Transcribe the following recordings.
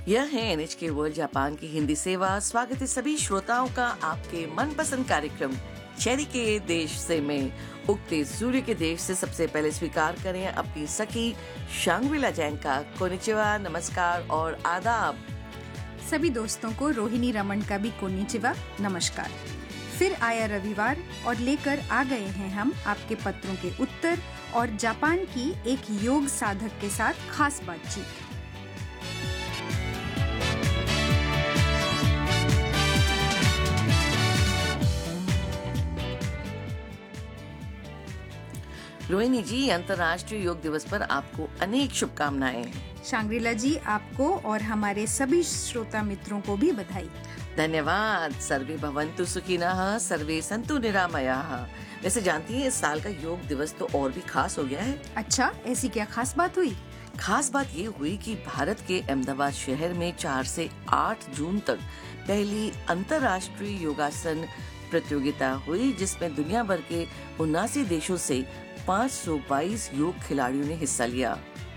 यह है NHK world Japan की हिंदी सेवा। स्वागत है सभी श्रोताओं का आपके मनपसंद कार्यक्रम चेरी के देश से में उगते सूर्य के देश से। सबसे पहले स्वीकार करें अपनी सखी शांग्रिला जैन का कोनिचिवा, नमस्कार और आदाब। सभी दोस्तों को रोहिणी रमन का भी कोनिचिवा, नमस्कार। फिर आया रविवार और लेकर आ गए हैं हम आपके पत्रों के उत्तर और जापान की एक योग साधक के साथ खास बातचीत। रोहिणी जी, अंतर्राष्ट्रीय योग दिवस पर आपको अनेक शुभकामनाएं। शांग्रिला जी, आपको और हमारे सभी श्रोता मित्रों को भी बधाई। धन्यवाद। सर्वे भवन्तु सुखिनः, सर्वे सन्तु निरामयाः। वैसे जानती हैं, इस साल का योग दिवस तो और भी खास हो गया है। अच्छा, ऐसी क्या खास बात हुई? खास बात ये हुई कि भारत के अहमदाबाद शहर में 4 से 8 जून तक पहली अंतर्राष्ट्रीय योगासन प्रतियोगिता हुई, जिसमें दुनिया भर के 79 देशों से 522 योग खिलाड़ियों ने हिस्सा लिया।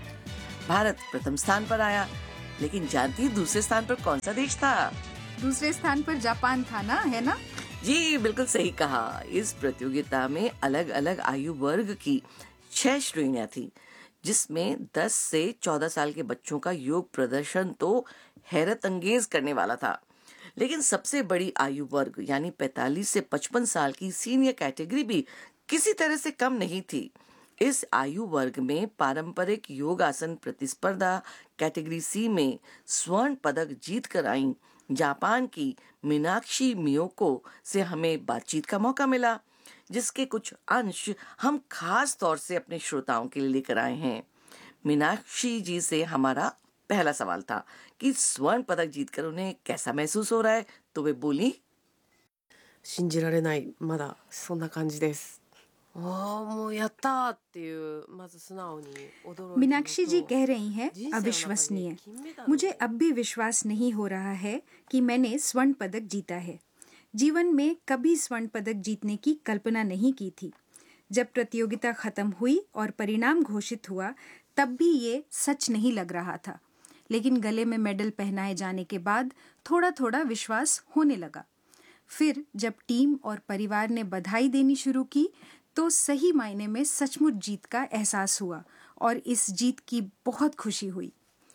भारत प्रथम स्थान पर आया, लेकिन जानती है दूसरे स्थान पर कौन सा देश था? दूसरे स्थान पर जापान था ना, है ना? जी बिल्कुल सही कहा। इस प्रतियोगिता में अलग अलग आयु वर्ग की 6 श्रेणियां थी, जिसमें 10 से 14 साल के बच्चों का योग प्रदर्शन तो हैरत अंगेज करने वाला था। लेकिन सबसे बड़ी आयु वर्ग यानी 45 से 55 साल की सीनियर कैटेगरी भी किसी तरह से कम नहीं थी। इस आयु वर्ग में पारंपरिक योगासन प्रतिस्पर्धा कैटेगरी सी में स्वर्ण पदक जीत कर आई जापान की मीनाक्षी मियोको से हमें बातचीत का मौका मिला, जिसके कुछ अंश हम खास तौर से अपने श्रोताओं के लिए लेकर आए हैं। मीनाक्षी जी से हमारा पहला सवाल था कि स्वर्ण पदक जीतकर उन्हें कैसा महसूस हो रहा है, तो वे बोली, 信じられない、まだそんな感じです。もうやったーっていうまず素直に驚いて。 मीनाक्षी जी कह रही हैं, अविश्वसनीय। मुझे अब भी विश्वास नहीं हो रहा है कि मैंने स्वर्ण पदक जीता है। जीवन में कभी स्वर्ण पदक जीतने की कल्पना नहीं की थी। जब प्रतियोगिता खत्म हुई और परिणाम घोषित हुआ, तब भी ये सच नहीं लग रहा था। लेकिन गले में मेडल पहनाए जाने के बाद थोड़ा थोड़ा विश्वास होने लगा। फिर जब टीम और परिवार ने बधाई देनी शुरू की, तो सही मायने में सचमुच जीत का एहसास हुआ और इस जीत की बहुत खुशी हुई।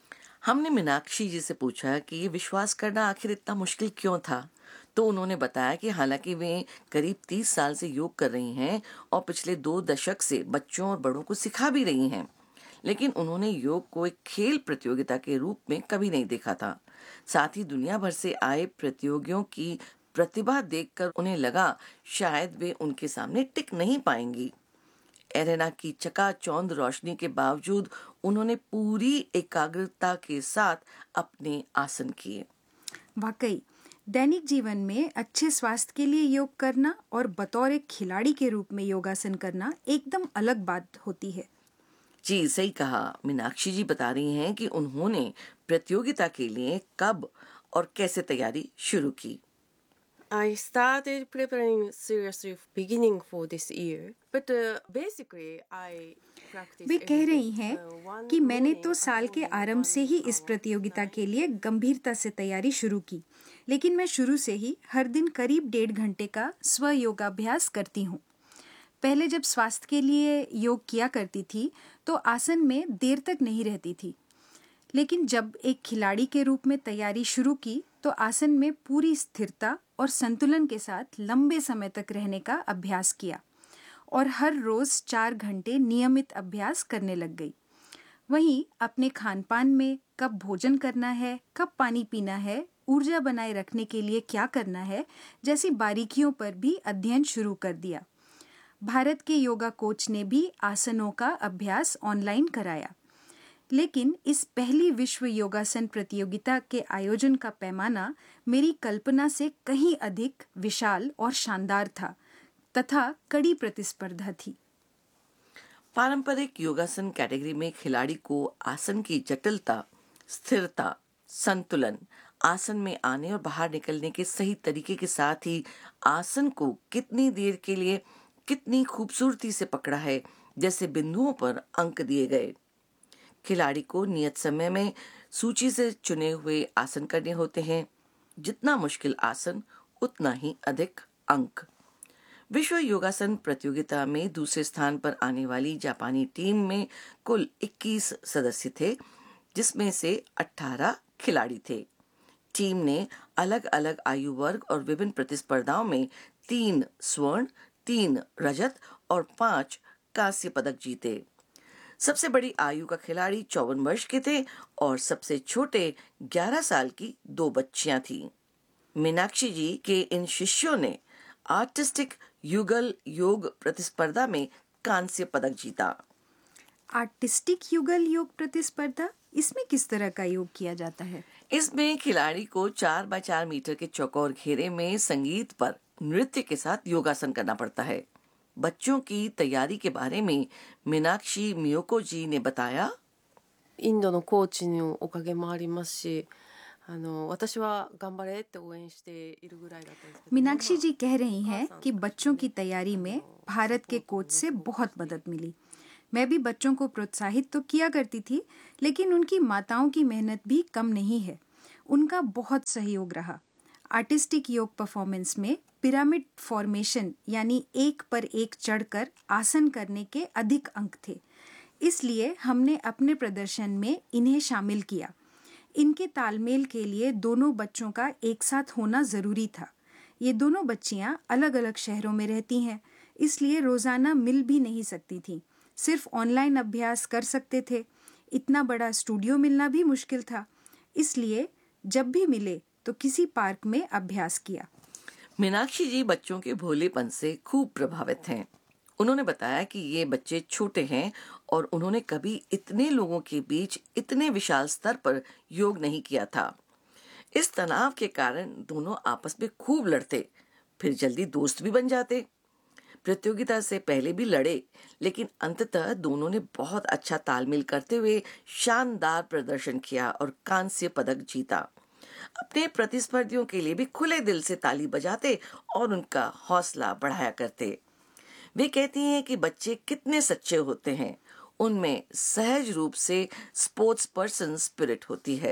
हमने मीनाक्षी जी से पूछा कि ये विश्वास करना आखिर इतना मुश्किल क्यों था। तो उन्होंने बताया कि हालांकि वे करीब 30 साल से योग कर रही हैं और पिछले 2 दशक से बच्चों और बड़ों को सिखा भी रही हैं, लेकिन उन्होंने योग को एक खेल प्रतियोगिता के रूप में कभी नहीं देखा था। साथ ही दुनिया भर से आए प्रतियोगियों की प्रतिभा देखकर उन्हें लगा शायद वे उनके सामने टिक नहीं पाएंगी। एरेना की चकाचौंध रोशनी के बावजूद उन्होंने पूरी एकाग्रता के साथ अपने आसन किए। वाकई दैनिक जीवन में अच्छे स्वास्थ्य के लिए योग करना और बतौर एक खिलाड़ी के रूप में योगासन करना एकदम अलग बात होती है। जी सही कहा। मीनाक्षी जी बता रही हैं कि उन्होंने प्रतियोगिता के लिए कब और कैसे तैयारी शुरू की। I started preparing seriously beginning for this year, but basically I practice. वे कह रही हैं कि मैंने तो साल के आरंभ से ही इस प्रतियोगिता के लिए गंभीरता से तैयारी शुरू की, लेकिन मैं शुरू से ही हर दिन करीब 1.5 घंटे का स्व योगाभ्यास करती हूँ। पहले जब स्वास्थ्य के लिए योग किया करती थी तो आसन में देर तक नहीं रहती थी, लेकिन जब एक खिलाड़ी के रूप में तैयारी शुरू की तो आसन में पूरी स्थिरता और संतुलन के साथ लंबे समय तक रहने का अभ्यास किया और हर रोज 4 घंटे नियमित अभ्यास करने लग गई। वहीं अपने खान पान में कब भोजन करना है, कब पानी पीना है, ऊर्जा बनाए रखने के लिए क्या करना है, जैसी बारीकियों पर भी अध्ययन शुरू कर दिया। भारत के योगा कोच ने भी आसनों का अभ्यास ऑनलाइन कराया, लेकिन इस पहली विश्व योगासन प्रतियोगिता के आयोजन का पैमाना मेरी कल्पना से कहीं अधिक विशाल और शानदार था तथा कड़ी प्रतिस्पर्धा थी। पारंपरिक योगासन कैटेगरी में खिलाड़ी को आसन की जटिलता, स्थिरता, संतुलन, आसन में आने और बाहर निकलने के सही तरीके के साथ ही आसन को कितनी देर के लिए कितनी खूबसूरती से पकड़ा है, जैसे बिंदुओं पर अंक दिए गए। खिलाड़ी को नियत समय में सूची से चुने हुए आसन करने होते हैं। जितना मुश्किल आसन उतना ही अधिक अंक। विश्व योगासन प्रतियोगिता में दूसरे स्थान पर आने वाली जापानी टीम में कुल 21 सदस्य थे, जिसमें से 18 खिलाड़ी थे। टीम ने अलग अलग आयु वर्ग और विभिन्न प्रतिस्पर्धाओं में 3 स्वर्ण, 3 रजत और 5 कांस्य पदक जीते। सबसे बड़ी आयु का खिलाड़ी 54 वर्ष के थे और सबसे छोटे 11 साल की 2 बच्चियां थीं। मीनाक्षी जी के इन शिष्यों ने आर्टिस्टिक युगल योग प्रतिस्पर्धा में कांस्य पदक जीता। आर्टिस्टिक युगल योग प्रतिस्पर्धा, इसमें किस तरह का योग किया जाता है? इसमें खिलाड़ी को 4x4 मीटर के चौकोर घेरे में संगीत पर नृत्य के साथ योगासन करना पड़ता है। बच्चों की तैयारी के बारे में मीनाक्षी मियोको जी ने बताया, インドのコーチのおかげもありますし、私は頑張れって応援しているぐらいだったんですけど、 मीनाक्षी जी कह रही हैं कि बच्चों की तैयारी में भारत के कोच से बहुत मदद मिली। मैं भी बच्चों को प्रोत्साहित तो किया करती थी, लेकिन उनकी माताओं की मेहनत भी कम नहीं है। उनका बहुत सहयोग रहा। आर्टिस्टिक योग परफॉर्मेंस में पिरामिड फॉर्मेशन यानी एक पर एक चढ़कर आसन करने के अधिक अंक थे, इसलिए हमने अपने प्रदर्शन में इन्हें शामिल किया। इनके तालमेल के लिए दोनों बच्चों का एक साथ होना जरूरी था। ये दोनों बच्चियां अलग अलग शहरों में रहती हैं, इसलिए रोजाना मिल भी नहीं सकती थीं। सिर्फ ऑनलाइन अभ्यास कर सकते थे। इतना बड़ा स्टूडियो मिलना भी मुश्किल था, इसलिए जब भी मिले तो किसी पार्क में अभ्यास किया। मीनाक्षी जी बच्चों के भोलेपन से खूब प्रभावित हैं। उन्होंने बताया कि ये बच्चे छोटे हैं और उन्होंने कभी इतने लोगों के बीच इतने विशाल स्तर पर योग नहीं किया था। इस तनाव के कारण दोनों आपस में खूब लड़ते, फिर जल्दी दोस्त भी बन जाते। प्रतियोगिता से पहले भी लड़े, लेकिन अंततः दोनों ने बहुत अच्छा तालमेल करते हुए शानदार प्रदर्शन किया और कांस्य पदक जीता। अपने प्रतिस्पर्धियों के लिए भी खुले दिल से ताली बजाते और उनका हौसला बढ़ाया करते। वे कहती हैं कि बच्चे कितने सच्चे होते हैं, उनमें सहज रूप से स्पोर्ट्स पर्सन स्पिरिट होती है।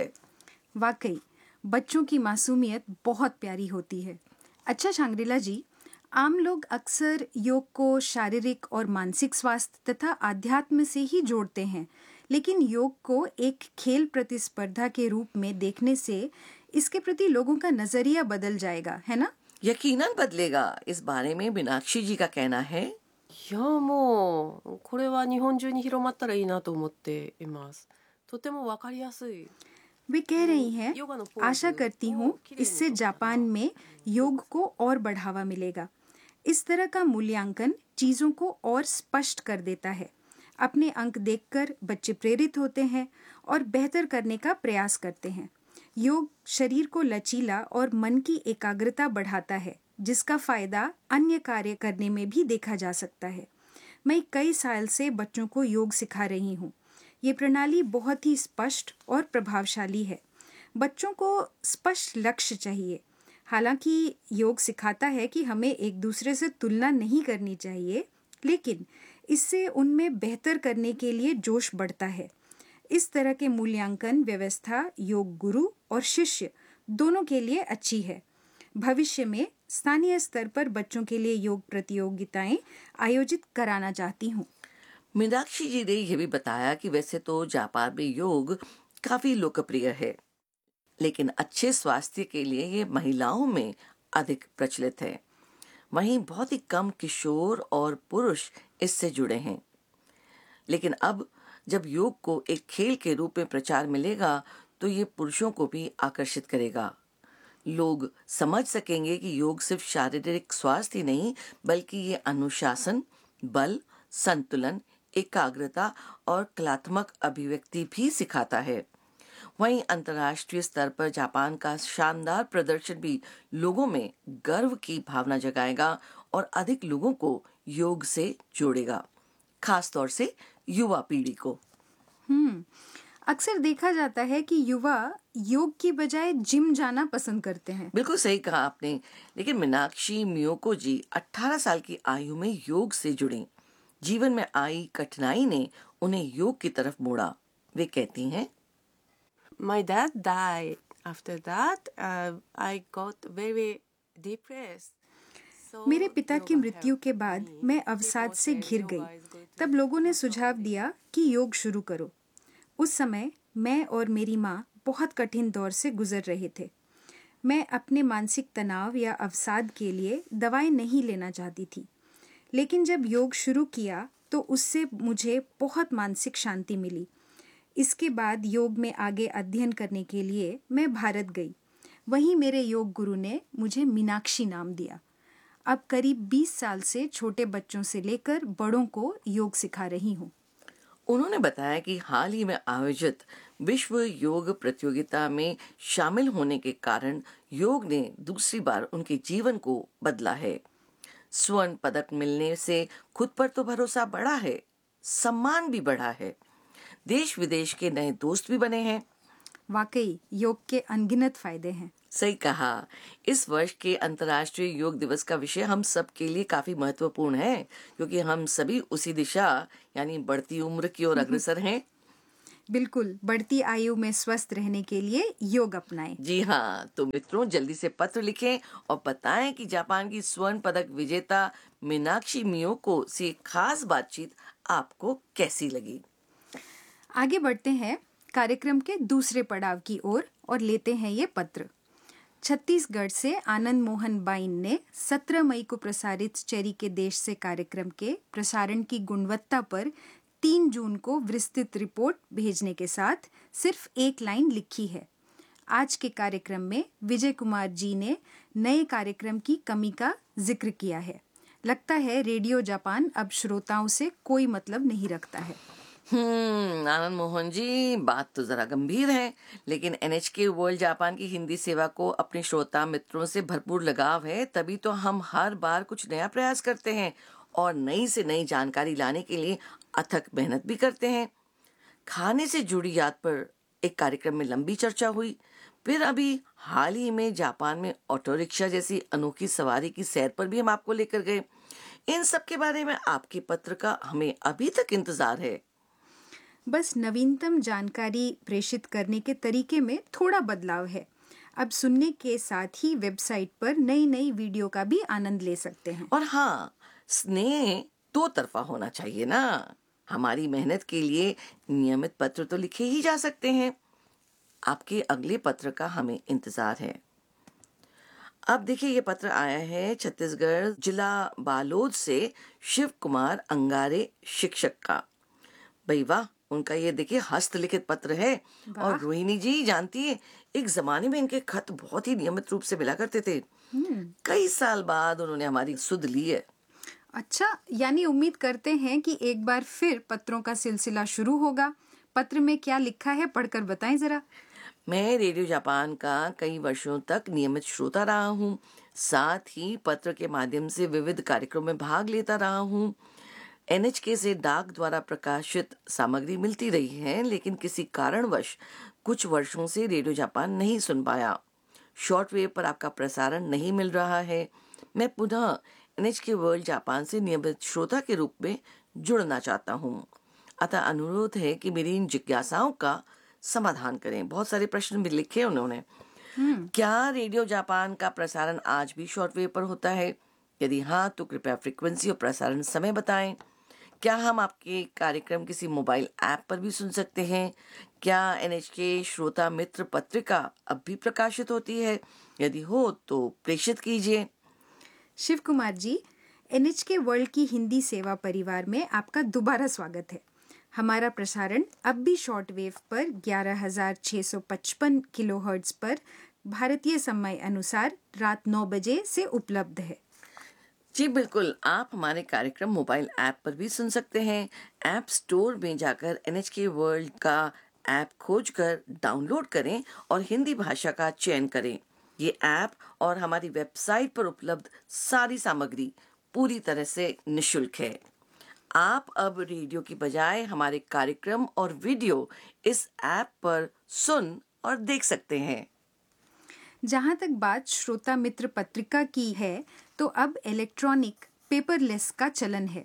वाकई बच्चों की मासूमियत बहुत प्यारी होती है। अच्छा शांग्रिला जी, आम लोग अक्सर योग को शारीरिक और मानसिक स्वास्थ्य तथा आध्यात्म से ही जोड़ते हैं, लेकिन योग को एक खेल प्रतिस्पर्धा के रूप में देखने से इसके प्रति लोगों का नजरिया बदल जाएगा, है ना? यकीनन बदलेगा। इस बारे में मीनाक्षी जी का कहना है, いやもうこれは日本中に広まったらいいなと思っています。とてもわかりやすい。 वे कह रही हैं, आशा करती हूँ इससे जापान में योग को और बढ़ावा मिलेगा। इस तरह का मूल्यांकन चीजों को और स्पष्ट कर देता है। अपने अंक देखकर बच्चे प्रेरित होते हैं और बेहतर करने का प्रयास करते हैं। योग शरीर को लचीला और मन की एकाग्रता बढ़ाता है, जिसका फायदा अन्य कार्य करने में भी देखा जा सकता है। मैं कई साल से बच्चों को योग सिखा रही हूँ। ये प्रणाली बहुत ही स्पष्ट और प्रभावशाली है। बच्चों को स्पष्ट लक्ष्य चाहिए। हालांकि योग सिखाता है कि हमें एक दूसरे से तुलना नहीं करनी चाहिए, लेकिन इससे उनमें बेहतर करने के लिए जोश बढ़ता है। इस तरह के मूल्यांकन व्यवस्था योग गुरु और शिष्य दोनों के लिए अच्छी है। भविष्य में स्थानीय स्तर पर बच्चों के लिए योग प्रतियोगिताएं आयोजित कराना चाहती हूँ। मीनाक्षी जी ने यह भी बताया कि वैसे तो जापान में योग काफी लोकप्रिय है, लेकिन अच्छे स्वास्थ्य के लिए ये महिलाओं में अधिक प्रचलित है। वहीं बहुत ही कम किशोर और पुरुष इससे जुड़े हैं। लेकिन अब जब योग को एक खेल के रूप में प्रचार मिलेगा तो ये पुरुषों को भी आकर्षित करेगा। लोग समझ सकेंगे कि योग सिर्फ शारीरिक स्वास्थ्य ही नहीं, बल्कि ये अनुशासन, बल, संतुलन, एकाग्रता और कलात्मक अभिव्यक्ति भी सिखाता है। वहीं अंतर्राष्ट्रीय स्तर पर जापान का शानदार प्रदर्शन भी लोगों में गर्व की भावना जगाएगा और अधिक लोगों को योग से जोड़ेगा, खास तौर से युवा पीढ़ी को। अक्सर देखा जाता है कि युवा योग की बजाय जिम जाना पसंद करते हैं। बिल्कुल सही कहा आपने। लेकिन मीनाक्षी मियोको जी 18 साल की आयु में योग से जुड़ी। जीवन में आई कठिनाई ने उन्हें योग की तरफ मोड़ा। वे कहती हैं, My dad died. After that, I got very depressed. So मेरे पिता की yoga मृत्यु के helped बाद me. मैं अवसाद People से said घिर yoga गई। is good to तब लोगों ने also सुझाव body. दिया कि योग शुरू करो। उस समय मैं और मेरी माँ बहुत कठिन दौर से गुजर रहे थे। मैं अपने मानसिक तनाव या अवसाद के लिए दवाई नहीं लेना चाहती थी, लेकिन जब योग शुरू किया तो उससे मुझे बहुत मानसिक शांति मिली। इसके बाद योग में आगे अध्ययन करने के लिए मैं भारत गई। वहीं मेरे योग गुरु ने मुझे मीनाक्षी नाम दिया। अब करीब 20 साल से छोटे बच्चों से लेकर बड़ों को योग सिखा रही हूँ। उन्होंने बताया कि हाल ही में आयोजित विश्व योग प्रतियोगिता में शामिल होने के कारण योग ने दूसरी बार उनके जीवन को बदला है। स्वर्ण पदक मिलने से खुद पर तो भरोसा बढ़ा है, सम्मान भी बढ़ा है, देश विदेश के नए दोस्त भी बने हैं। वाकई योग के अनगिनत फायदे हैं। सही कहा। इस वर्ष के अंतर्राष्ट्रीय योग दिवस का विषय हम सब के लिए काफी महत्वपूर्ण है, क्योंकि हम सभी उसी दिशा यानी बढ़ती उम्र की ओर अग्रसर हैं। बिल्कुल, बढ़ती आयु में स्वस्थ रहने के लिए योग अपनाएं। जी हाँ, तो मित्रों जल्दी से पत्र लिखें और बताएं कि जापान की स्वर्ण पदक विजेता मीनाक्षी मियोको से खास बातचीत आपको कैसी लगी। आगे बढ़ते हैं कार्यक्रम के दूसरे पड़ाव की ओर और लेते हैं ये पत्र। छत्तीसगढ़ से आनंद मोहन बाइन ने 17 मई को प्रसारित चेरी के देश से कार्यक्रम के प्रसारण की गुणवत्ता पर 3 जून को विस्तृत रिपोर्ट भेजने के साथ सिर्फ एक लाइन लिखी है। आज के कार्यक्रम में विजय कुमार जी ने नए कार्यक्रम की कमी का जिक्र किया है। लगता है रेडियो जापान अब श्रोताओं से कोई मतलब नहीं रखता है। आनंद मोहन जी, बात तो जरा गंभीर है, लेकिन NHK वर्ल्ड जापान की हिंदी सेवा को अपने श्रोता मित्रों से भरपूर लगाव है, तभी तो हम हर बार कुछ नया प्रयास करते हैं और नई से नई जानकारी लाने के लिए अथक मेहनत भी करते हैं। खाने से जुड़ी याद पर एक कार्यक्रम में लंबी चर्चा हुई, फिर अभी हाल ही में जापान में ऑटो रिक्शा जैसी अनोखी सवारी की सैर पर भी हम आपको लेकर गए। इन सब के बारे में आपके पत्र का हमें अभी तक इंतजार है। बस नवीनतम जानकारी प्रेषित करने के तरीके में थोड़ा बदलाव है। अब सुनने के साथ ही वेबसाइट पर नई नई वीडियो का भी आनंद ले सकते हैं। और हाँ, स्नेह दो तरफा होना चाहिए ना। हमारी मेहनत के लिए नियमित पत्र तो लिखे ही जा सकते हैं। आपके अगले पत्र का हमें इंतजार है। अब देखिए, ये पत्र आया है छत्तीसगढ़ जिला बालोद से शिव कुमार अंगारे शिक्षक का। भाई वाह, उनका ये देखिए हस्तलिखित पत्र है। और रोहिणी जी जानती है, एक जमाने में इनके खत बहुत ही नियमित रूप से मिला करते थे। कई साल बाद उन्होंने हमारी सुध ली है। अच्छा, यानी उम्मीद करते हैं कि एक बार फिर पत्रों का सिलसिला शुरू होगा। पत्र में क्या लिखा है पढ़कर बताएं जरा। मैं रेडियो जापान का कई वर्षों तक नियमित श्रोता रहा हूँ, साथ ही पत्र के माध्यम से विविध कार्यक्रमों में भाग लेता रहा हूँ। NHK से डाक द्वारा प्रकाशित सामग्री मिलती रही है, लेकिन किसी कारणवश कुछ वर्षों से रेडियो जापान नहीं सुन पाया। शॉर्टवेव पर आपका प्रसारण नहीं मिल रहा है। मैं पुनः NHK वर्ल्ड जापान से नियमित श्रोता के रूप में जुड़ना चाहता हूँ। अतः अनुरोध है कि मेरी इन जिज्ञासाओं का समाधान करें। बहुत सारे प्रश्न भी लिखे उन्होंने। क्या रेडियो जापान का प्रसारण आज भी शॉर्टवेव पर होता है? यदि हाँ, तो कृपया फ्रीक्वेंसी और प्रसारण समय बताएं। क्या हम आपके कार्यक्रम किसी मोबाइल ऐप पर भी सुन सकते हैं? क्या NHK श्रोता मित्र पत्रिका अब भी प्रकाशित होती है? यदि हो तो प्रेषित कीजिए। शिव कुमार जी, NHK वर्ल्ड की हिंदी सेवा परिवार में आपका दोबारा स्वागत है। हमारा प्रसारण अब भी शॉर्टवेव पर 11,655 किलोहर्ट्ज पर भारतीय समय अनुसार रात 9 बजे से उपलब्ध है। जी बिल्कुल, आप हमारे कार्यक्रम मोबाइल ऐप पर भी सुन सकते हैं। ऐप स्टोर में जाकर NHK वर्ल्ड का ऐप खोजकर डाउनलोड करें और हिंदी भाषा का चयन करें। ये ऐप और हमारी वेबसाइट पर उपलब्ध सारी सामग्री पूरी तरह से निःशुल्क है। आप अब रेडियो की बजाय हमारे कार्यक्रम और वीडियो इस ऐप पर सुन और देख सकते हैं। जहाँ तक बात श्रोता मित्र पत्रिका की है, तो अब इलेक्ट्रॉनिक पेपरलेस का चलन है।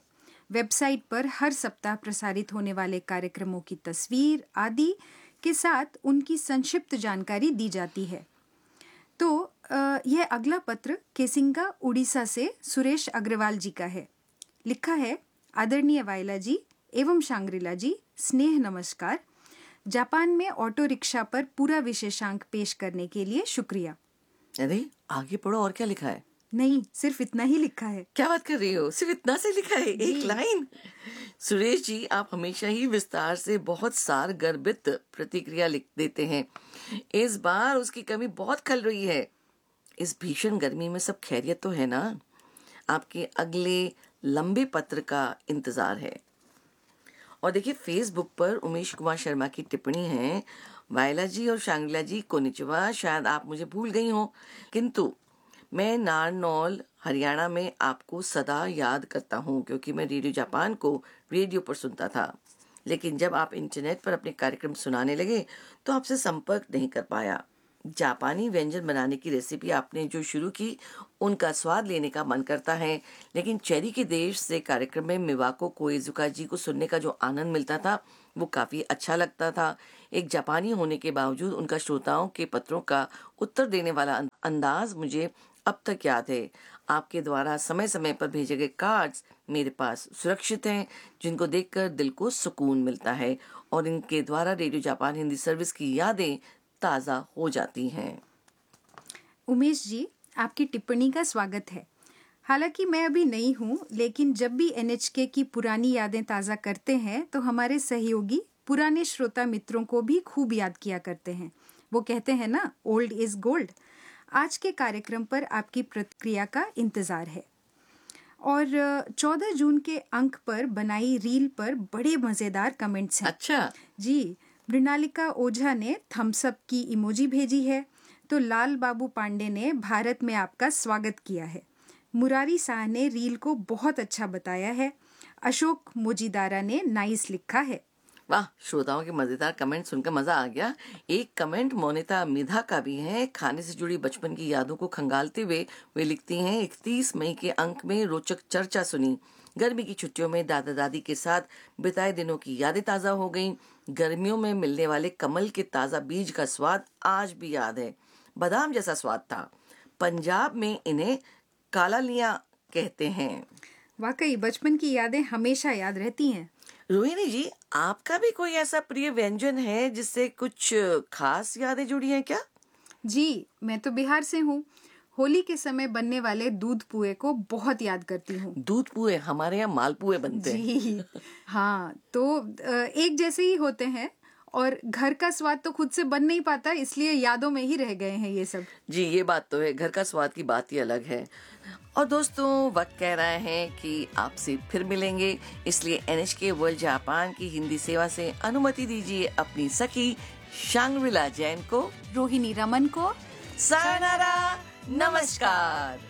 वेबसाइट पर हर सप्ताह प्रसारित होने वाले कार्यक्रमों की तस्वीर आदि के साथ उनकी संक्षिप्त जानकारी दी जाती है। तो यह अगला पत्र केसिंगा उड़ीसा से सुरेश अग्रवाल जी का है। लिखा है, आदरणीय वायला जी एवं शांग्रिला जी, स्नेह नमस्कार। जापान में ऑटो रिक्शा पर पूरा विशेषांक पेश करने के लिए शुक्रिया। अरे आगे पढ़ो, और क्या लिखा है? नहीं, सिर्फ इतना ही लिखा है। क्या बात कर रही हो? सिर्फ इतना से लिखा है, एक लाइन? सुरेश जी, आप हमेशा ही विस्तार से बहुत सार गर्भित प्रतिक्रिया लिख देते हैं। इस बार उसकी कमी बहुत खल रही है। इस भीषण गर्मी में सब खैरियत तो है ना? आपके अगले लंबे पत्र का इंतजार है। और देखिए, फेसबुक पर उमेश कुमार शर्मा की टिप्पणी है, वायला जी और शांग्रिला जी कोनिचिवा, शायद आप मुझे भूल गई हो, किंतु मैं नारनौल हरियाणा में आपको सदा याद करता हूँ, क्योंकि मैं रेडियो जापान को रेडियो पर सुनता था। लेकिन जब आप इंटरनेट पर अपने कार्यक्रम सुनाने लगे तो आपसे संपर्क नहीं कर पाया। जापानी व्यंजन बनाने की रेसिपी आपने जो शुरू की, उनका स्वाद लेने का मन करता है, लेकिन चेरी के देश से कार्यक्रम में मिवाको कोएजुका जी को सुनने का जो आनंद मिलता था वो काफ़ी अच्छा लगता था। एक जापानी होने के बावजूद उनका श्रोताओं के पत्रों का उत्तर देने वाला अंदाज मुझे अब तक याद है। आपके द्वारा समय समय पर भेजे गए कार्ड्स मेरे पास सुरक्षित हैं, जिनको देखकर दिल को सुकून मिलता है और इनके द्वारा रेडियो जापान हिंदी सर्विस की यादें ताज़ा हो जाती हैं। उमेश जी, आपकी टिप्पणी का स्वागत है। हालांकि मैं अभी नई हूँ, लेकिन जब भी NHK की पुरानी यादें ताज़ा करते हैं तो हमारे सहयोगी पुराने श्रोता मित्रों को भी खूब याद किया करते हैं। वो कहते हैं ना, ओल्ड इज गोल्ड। आज के कार्यक्रम पर आपकी प्रतिक्रिया का इंतजार है। और 14 जून के अंक पर बनाई रील पर बड़े मजेदार कमेंट्स हैं। अच्छा जी, मृणालिका ओझा ने थम्स अप की इमोजी भेजी है, तो लाल बाबू पांडे ने भारत में आपका स्वागत किया है। मुरारी शाह ने रील को बहुत अच्छा बताया है। अशोक मोजीदारा ने नाइस लिखा है। वाह, श्रोताओं के मजेदार कमेंट सुनकर मजा आ गया। एक कमेंट मोनिता मिधा का भी है। खाने से जुड़ी बचपन की यादों को खंगालते हुए वे लिखती हैं, 31 मई के अंक में रोचक चर्चा सुनी। गर्मी की छुट्टियों में दादा दादी के साथ बिताए दिनों की यादें ताज़ा हो गईं। गर्मियों में मिलने वाले कमल के ताज़ा बीज का स्वाद आज भी याद है। बादाम जैसा स्वाद था। पंजाब में इन्हें कालालियां कहते हैं। वाकई बचपन की यादें हमेशा याद रहती हैं। रोहिणी जी, आपका भी कोई ऐसा प्रिय व्यंजन है जिससे कुछ खास यादें जुड़ी हैं क्या? जी, मैं तो बिहार से हूँ। होली के समय बनने वाले दूध पुए को बहुत याद करती हूँ। दूध पुए, हमारे यहाँ मालपुए बनते हैं। जी हाँ, तो एक जैसे ही होते हैं और घर का स्वाद तो खुद से बन नहीं पाता, इसलिए यादों में ही रह गए हैं ये सब। जी, ये बात तो है, घर का स्वाद की बात ही अलग है। और दोस्तों, वक्त कह रहा है कि आपसे फिर मिलेंगे, इसलिए NHK वर्ल्ड जापान की हिंदी सेवा से अनुमति दीजिए अपनी सखी शांग्रिला जैन को, रोहिणी रमन को सायनारा, नमस्कार।